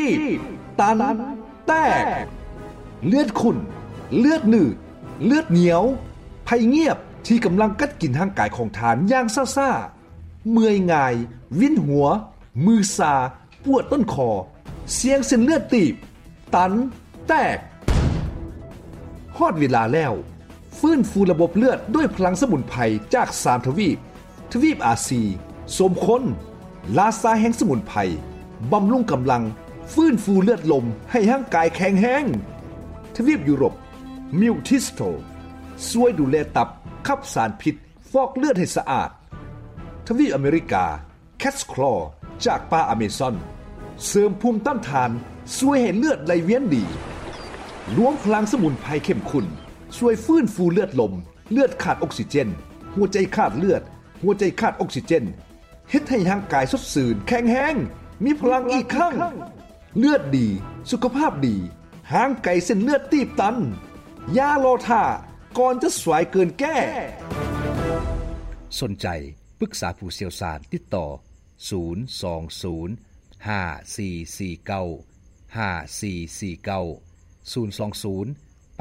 ตีบตันแตกเลือดขุ่นเลือดหนืดเลือดเหนียวภัยเงียบที่กำลังกัดกินร่างกายของทานอย่างซ่าๆเมื่อยง่ายวินหัวมือซาปวดต้นคอเสียงเส้นเลือดตีบตันแตกฮอดเวลาแล้วฟื้นฟูระบบเลือดด้วยพลังสมุนไพรจาก3ทวีปอาซีสมคนลาซาแห่งสมุนไพรบำรุงกำลังฟื้นฟูเลือดลมให้ร่างกายแข็งแรงทวีปยุโรปมิวทิสโตช่วยดูแลตับขับสารพิษฟอกเลือดให้สะอาดทวีปอเมริกาแคทคลอจากป่าอเมซอนเสริมภูมิต้านทานช่วยให้เลือดไหลเวียนดีรวมพลังสมุนไพรเข้มข้นช่วยฟื้นฟูเลือดลมเลือดขาดออกซิเจนหัวใจขาดเลือดหัวใจขาดออกซิเจนเฮ็ดให้ร่างกายสดชื่นแข็งแรงมีพลังอีกครั้งเลือดดีสุขภาพดีห่างไกลเส้นเลือดตีบตันอย่ารอท่าก่อนจะสวยเกินแก้สนใจปรึกษาผู้เชี่ยวชาญติดต่อ020 5449 5449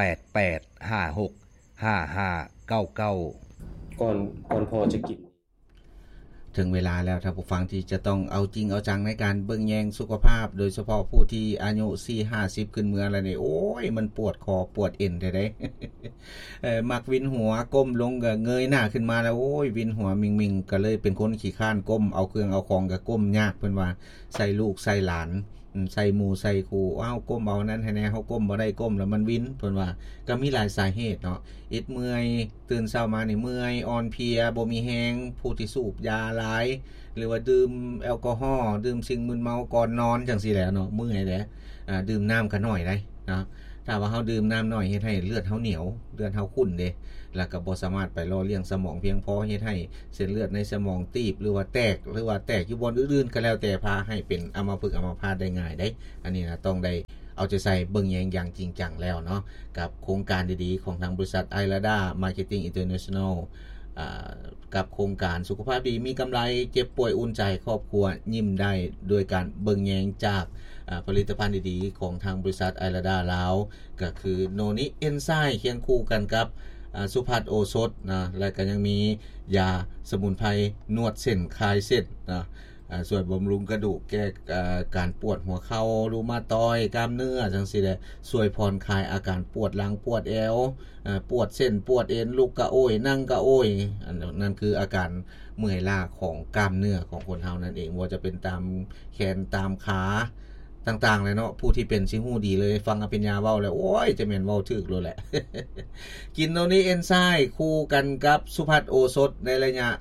020 8856 5599 ก่อนพอจะกินถึงเวลาแล้วท่านผู้ฟังที่จะต้องเอาจริงเอาจังในการเบิ่งแยงสุขภาพโดยเฉพาะผู้ที่อายุ 40-50 ขึ้นเมื่อแล้วนี่โอ้ยมันปวดคอปวดเอ็นได้มักวินหัวก้มลงก็เงยหน้าขึ้นมาแล้วโอ้ยวินหัวมิงๆก็เลยเป็นคนขี้ข้านก้มเอาเครื่องเอาของก็ก้มยากเพิ่นว่าใส่ลูกใส่หลานใส่หมู่ใส่ครูอ้าวก้มเอานั้นให้แน่เฮาก้มบ่ได้ก้มแล้วมันวินเพิ่นว่าก็มีหลายสาเหตุเนาะอิดเมื่อยตื่นเช้ามานี่เมื่อยอ่อนเพลียบ่มีแรงผู้ที่สูบยาหลายหรือว่าดื่มแอลกอฮอล์ดื่มสิ่งมึนเมาก่อนนอนจังซี่แหละเนาะเมื่อยแหละดื่มน้ำก็น้อยได้เนาะถ้าว่าเฮาดื่มน้ำน้อยเฮ็ดให้เลือดเฮาเหนียวเลือดเฮาขุ่นเด้แล้วก็บ่สามารถไปหล่อเลี้ยงสมองเพียงพอเฮ็ดให้เส้นเลือดในสมองตีบหรือว่าแตกอยู่บนอื่นๆก็แล้วแต่พาให้เป็นอัมพฤกษ์อัมพาตได้ง่ายได้อันนี้นะต้องได้เอาใจใส่เบิ่งแยงอย่างจริงจังแล้วเนาะกับโครงการดีๆของทางบริษัท Irada Marketing International กับโครงการสุขภาพดีมีกำไรเจ็บป่วยอุ่นใจครอบครัวยิ้มได้โดยการเบิ่งแยงจากผลิตภัณฑ์ดีๆของทางบริษัท Irada ลาวก็คือโนนิเอนไซม์เคียงคู่กันกับสุภัทรโอสถนะและก็ยังมียาสมุนไพรนวดเส้นคลายเส้นนะส่วนบำรุงกระดูกแก้การปวดหัวเข่ารูมาตอยกล้ามเนื้อจังซี่แหละช่วยผ่อนคลายอาการปวดหลังปวดเอวปวดเส้นปวดเอ็นลุกกะโอยนั่งกะโอยนั่นคืออาการเมื่อยล้าของกล้ามเนื้อของคนเฮานั่นเองว่าจะเป็นตามแขนตามขาต่างๆเลยเนาะผู้ที่เป็นสิฮู้ดีเลยฟังอภิญญาเว้าแล้วโอ้ยจะแม่นเว้าถูกเลยแหละ กินตัวนี้เอนไซม์คู่กันกับสุภัทรโอสถในระยะ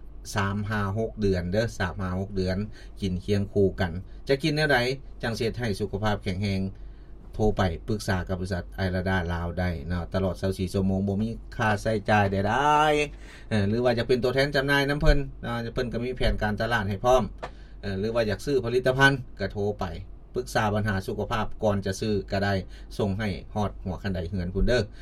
3-6 เดือนเด้อ 3-6 เดือนกินเคียงคู่กันจะกินแนวใดจังสิเฮ็ดให้สุขภาพแข็งแรงโทรไปปรึกษากับบริษัท Irada ลาวได้เนาะตลอด24ชั่วโมงบ่มีค่าใช้จ่ายใดๆหรือว่าจะเป็นตัวแทนจำหน่ายนำเพิ่นเพิ่นก็มีแผนการตลาดให้พร้อมหรือว่าอยากซื้อผลิตภัณฑ์ก็โทรไปปรึกษาปัญหาสุขภาพก่อนจะซื้อก็ได้ส่งให้ฮอดหัวคันใดเฮือนพุ่นเด้อ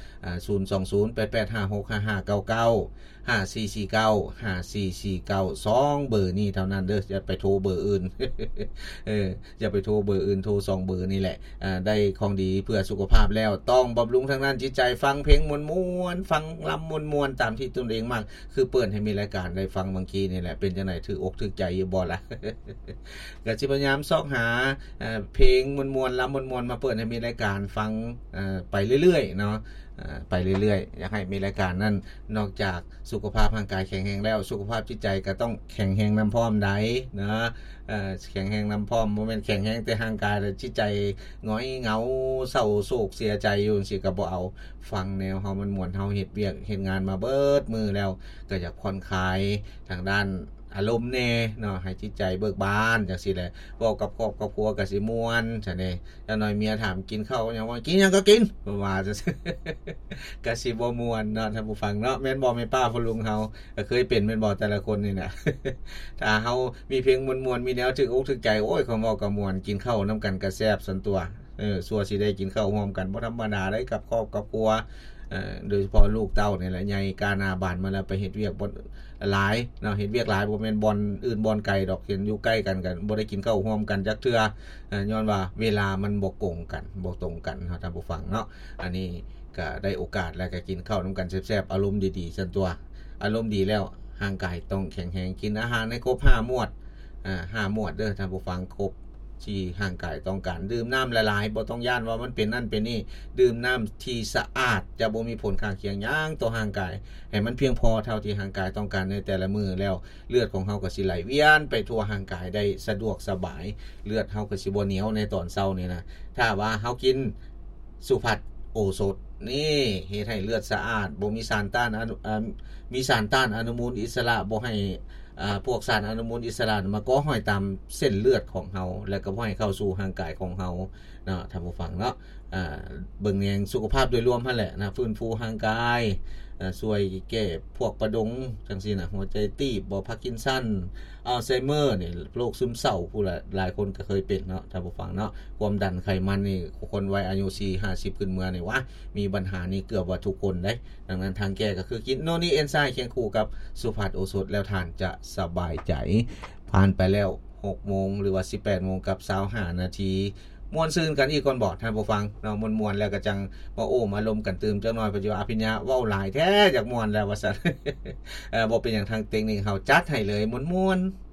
02088565599 5449 5449 2เบอร์นี้เท่านั้นเด้ออย่าไปโทรเบอร์อื่น อย่าไปโทรเบอร์อื่นโทร2เบอร์นี่แหละได้ของดีเพื่อสุขภาพแล้วต้องบำรุงทางด้านจิตใจฟังเพลงม่วนๆฟังลำม่วนๆตามที่ตนเองมักคือเปิดให้มีรายการได้ฟังบางทีนี่แหละเป็นจังได๋ถืออกถือใจอยู่บ่ล่ะ ก็สิพยายามซอกหาเพลงม่วนๆลำม่วนๆมาเปิดให้มีรายการฟังไปเรื่อยๆเนาะไปเรื่อยๆอยากให้มีรายการนั้นนอกจากสุขภาพร่างกายแข็งแรงแล้วสุขภาพจิตใจก็ต้องแข็งแรงนำพร้อมได้นะแข็งแรงนำพร้อมบ่แม่นแข็งแรงแต่ร่างกายแล้วจิตใจหงอยเหงาเศร้าโศกเสียใจอยู่จังซี่ก็บ่เอาฟังแนวเฮามันม่วนเฮาเฮ็ดเวียกเฮ็ดงานมาเบิดมื้อแล้วก็อยากผ่อนคลายทางด้านอารมณ์แน่เนาะให้จิตใจเบิกบานจังซี่แหละเว้ากับครอบครัวก็สิม่วนจังได๋จักหน่อยเมียถามกินข้าวยังว่ากินหยังก็กินว่าจังซี่ ก็สิบ่ม่วนเนาะท่านผู้ฟังเนาะแม่นบ่แม่ป้าพ่อลุงเฮาก็เคยเป็นแม่นบ่แต่ละคนนี่น่ะ ถ้าเฮามีเพลงม่วนๆมีแนวถึกอกถึกใจโอ้ยคำเว้าก็ม่วนกินข้าวนำกันก็แซ่บซั่นตัวสัวสิได้กินข้าวร่วมกันบ่ธรรมดาได้กับครอบครัวโดยเฉพาะลูกเต้านี่แหละใหญ่กาหน้าบ้านมาแล้วไปเฮ็ดเวียกบ่หลายเนาะเฮ็ดเวียกหลายบ่แม่นบ่อนอื่นบ่อนไกลดอกเห็นอยู่ใกล้กันบ่ได้กินข้าวร่วมกันจักเทื่อย้อนว่าเวลามันบ่กงกันบ่ตรงกันเฮาท่านผู้ฟังเนาะอันนี้ก็ได้โอกาสแล้วก็กินข้าวนํากันแซ่บๆอารมณ์ดีๆซั่นตัวอารมณ์ดีแล้วร่างกายต้องแข็งแรงกินอาหารให้ครบ5หมวด5หมวดเด้อท่านผู้ฟังครบที่ร่างกายต้องการดื่มน้ำหลายๆบ่ต้องย่านว่ามันเป็นนั่นเป็นนี่ดื่มน้ำที่สะอาดจะบ่มีผลข้างเคียงหยังต่อร่างกายให้มันเพียงพอเท่าที่ร่างกายต้องการในแต่ละมื้อแล้วเลือดของเฮาก็สิไหลเวียนไปทั่วร่างกายได้สะดวกสบายเลือดเฮาก็สิบ่เหนียวในตอนเช้านี่นะถ้าว่าเฮากินสุภัทรโอสถนี่เฮ็ดให้เลือดสะอาดบ่มีสารต้านมีสารต้านอนุมูลอิสระบ่ให้พวกสารอนุมูลอิสระมาก่อห้อยตามเส้นเลือดของเฮาแล้วก็บ่ให้เข้าสู่ร่างกายของเฮาเนาะท่านผู้ฟังเนาะเบิ่งแยงสุขภาพโดยรวมหั่นแหละนะฟื้นฟูร่างกายช่วยแก้พวกประดงจังซี่นะหัวใจตีบบ่พาร์กินสันอัลไซเมอร์นี่โรคซึมเศร้าผู้หลายคนก็เคยเป็นเนาะท่านผู้ฟังเนาะความดันไขมันนี่คนวัยอายุ40-50ขึ้นเมื่อนี่วะมีปัญหานี่เกือบว่าทุกคนได้ดังนั้นทางแก้ก็คือกินโนนี่เอนไซม์เคียงคู่กับสุภัทรโอสถแล้วท่านจะสบายใจผ่านไปแล้ว 6 โมงหรือว่า 18 โมงกับ25นาทีม่วนซื่นกันอีกก่อนบ่ท่านผู้ฟังเนาะม่วนๆแล้วก็จังมาโอ้มาลมกันตื่มจักหน่อยปัจจุบันอภิญญาเว้าหลายแท้จากม่วนแล้วว่าซั่นบ่เป็นหยังทางเทคนิคเฮาจัดให้เลยม่วนๆ